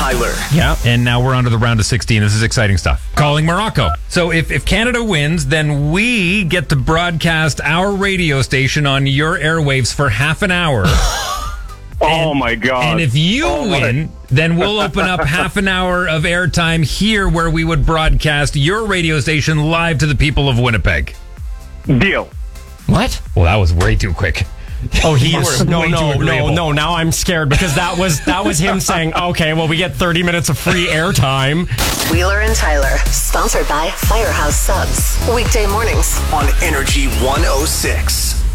Tyler. Yeah, and now we're on to the round of 16. This is exciting stuff. Calling Morocco. So if Canada wins, then we get to broadcast our radio station on your airwaves for half an hour. Oh, my God. And if you win, then we'll open up half an hour of airtime here where we would broadcast your radio station live to the people of Winnipeg. Deal. What? Well, that was way too quick. Oh, he is Way too agreeable. no. Now I'm scared because that was him saying, "Okay, well, we get 30 minutes of free airtime." Wheeler and Tyler, sponsored by Firehouse Subs. Weekday mornings On Energy 106.